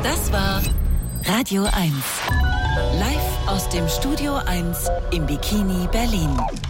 Das war Radio 1. Live aus dem Studio 1 im Bikini Berlin.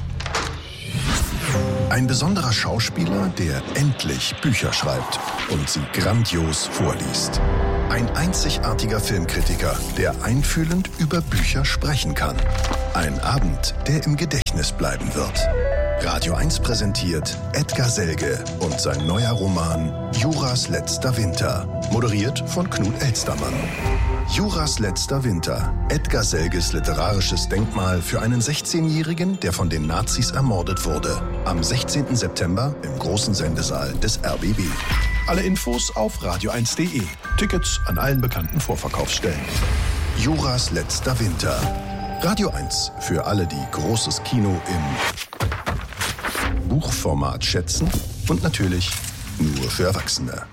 Ein besonderer Schauspieler, der endlich Bücher schreibt und sie grandios vorliest. Ein einzigartiger Filmkritiker, der einfühlend über Bücher sprechen kann. Ein Abend, der im Gedächtnis bleiben wird. Radio 1 präsentiert Edgar Selge und sein neuer Roman Juras letzter Winter, moderiert von Knut Elstermann. Juras letzter Winter, Edgar Selges literarisches Denkmal für einen 16-Jährigen, der von den Nazis ermordet wurde. Am 16. September im großen Sendesaal des RBB. Alle Infos auf radio1.de. Tickets an allen bekannten Vorverkaufsstellen. Juras letzter Winter. Radio 1 für alle, die großes Kino im Buchformat schätzen und natürlich nur für Erwachsene.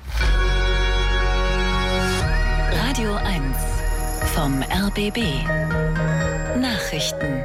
Radio 1 vom RBB. Nachrichten.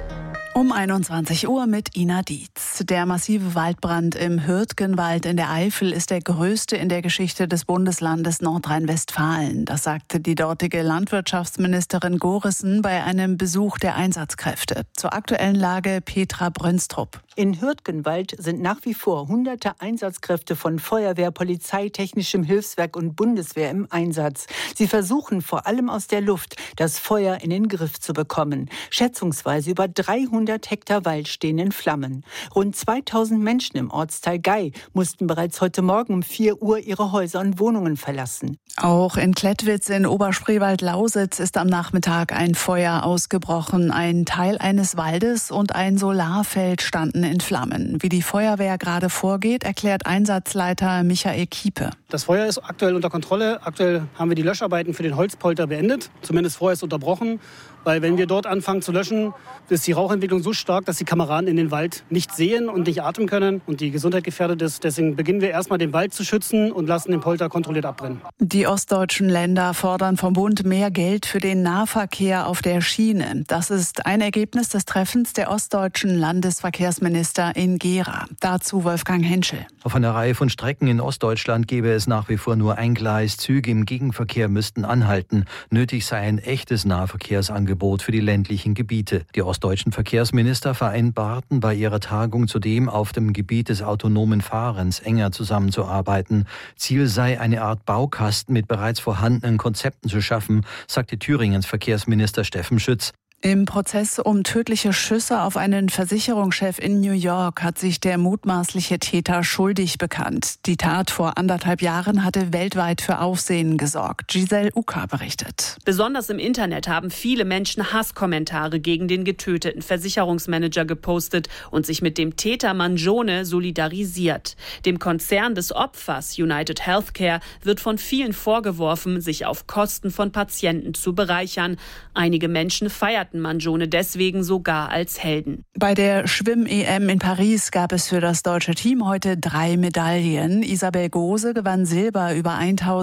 Um 21 Uhr mit Ina Dietz. Der massive Waldbrand im Hürtgenwald in der Eifel ist der größte in der Geschichte des Bundeslandes Nordrhein-Westfalen. Das sagte die dortige Landwirtschaftsministerin Gorissen bei einem Besuch der Einsatzkräfte. Zur aktuellen Lage Petra Brönstrup. In Hürtgenwald sind nach wie vor hunderte Einsatzkräfte von Feuerwehr, Polizei, Technischem Hilfswerk und Bundeswehr im Einsatz. Sie versuchen vor allem aus der Luft, das Feuer in den Griff zu bekommen. Schätzungsweise über 300 Hektar Wald stehen in Flammen. Rund 2000 Menschen im Ortsteil Gei mussten bereits heute Morgen um 4 Uhr ihre Häuser und Wohnungen verlassen. Auch in Klettwitz in Oberspreewald-Lausitz ist am Nachmittag ein Feuer ausgebrochen. Ein Teil eines Waldes und ein Solarfeld standen in Flammen. Wie die Feuerwehr gerade vorgeht, erklärt Einsatzleiter Michael Kiepe. Das Feuer ist aktuell unter Kontrolle. Aktuell haben wir die Löscharbeiten für den Holzpolter beendet. Zumindest vorher ist unterbrochen. Weil wenn wir dort anfangen zu löschen, ist die Rauchentwicklung so stark, dass die Kameraden in den Wald nicht sehen und nicht atmen können und die Gesundheit gefährdet ist. Deswegen beginnen wir erstmal den Wald zu schützen und lassen den Polter kontrolliert abbrennen. Die ostdeutschen Länder fordern vom Bund mehr Geld für den Nahverkehr auf der Schiene. Das ist ein Ergebnis des Treffens der ostdeutschen Landesverkehrsminister in Gera. Dazu Wolfgang Henschel. Auf einer Reihe von Strecken in Ostdeutschland gäbe es nach wie vor nur ein Gleis. Züge im Gegenverkehr müssten anhalten. Nötig sei ein echtes Nahverkehrsangebot für die ländlichen Gebiete. Die ostdeutschen Verkehrsminister vereinbarten bei ihrer Tagung zudem, auf dem Gebiet des autonomen Fahrens enger zusammenzuarbeiten. Ziel sei, eine Art Baukasten mit bereits vorhandenen Konzepten zu schaffen, sagte Thüringens Verkehrsminister Steffen Schütz. Im Prozess um tödliche Schüsse auf einen Versicherungschef in New York hat sich der mutmaßliche Täter schuldig bekannt. Die Tat vor 1,5 Jahren hatte weltweit für Aufsehen gesorgt. Giselle Uka berichtet. Besonders im Internet haben viele Menschen Hasskommentare gegen den getöteten Versicherungsmanager gepostet und sich mit dem Täter Mangione solidarisiert. Dem Konzern des Opfers United Healthcare wird von vielen vorgeworfen, sich auf Kosten von Patienten zu bereichern. Einige Menschen feierten Mangione deswegen sogar als Helden. Bei der Schwimm-EM in Paris gab es für das deutsche Team heute 3 Medaillen. Isabel Gose gewann Silber über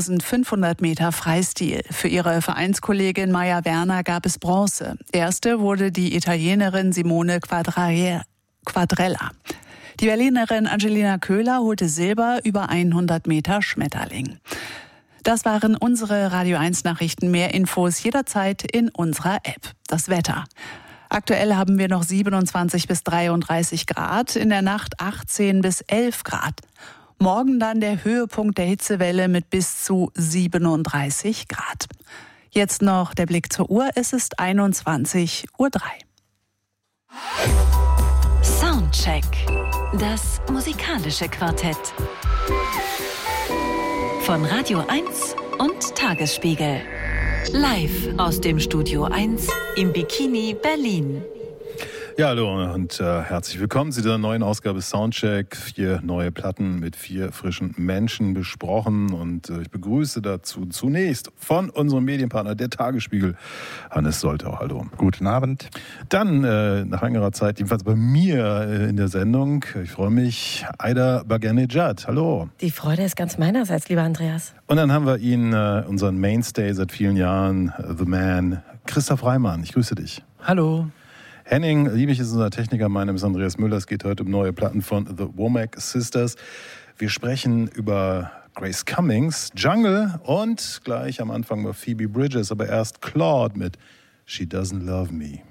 1500 Meter Freistil. Für ihre Vereinskollegin Maja Werner gab es Bronze. Erste wurde die Italienerin Simone Quadrella. Die Berlinerin Angelina Köhler holte Silber über 100 Meter Schmetterling. Das waren unsere Radio 1 Nachrichten. Mehr Infos jederzeit in unserer App. Das Wetter. Aktuell haben wir noch 27 bis 33 Grad, in der Nacht 18 bis 11 Grad. Morgen dann der Höhepunkt der Hitzewelle mit bis zu 37 Grad. Jetzt noch der Blick zur Uhr. Es ist 21:03 Uhr. Soundcheck. Das musikalische Quartett. Von Radio 1 und Tagesspiegel. Live aus dem Studio 1 im Bikini Berlin. Ja, hallo und herzlich willkommen zu dieser neuen Ausgabe Soundcheck. 4 neue Platten mit 4 frischen Menschen besprochen. Und ich begrüße dazu zunächst von unserem Medienpartner, der Tagesspiegel, Hannes Soltau. Hallo. Guten Abend. Dann nach längerer Zeit, jedenfalls bei mir in der Sendung, ich freue mich, Aida Baganejad. Hallo. Die Freude ist ganz meinerseits, lieber Andreas. Und dann haben wir ihn, unseren Mainstay seit vielen Jahren, The Man, Christoph Reimann. Ich grüße dich. Hallo. Henning Liebig ist unser Techniker, mein Name ist Andreas Müller. Es geht heute um neue Platten von The Womack Sisters. Wir sprechen über Grace Cummings, Jungle und gleich am Anfang war Phoebe Bridgers, aber erst Claude mit She Doesn't Love Me.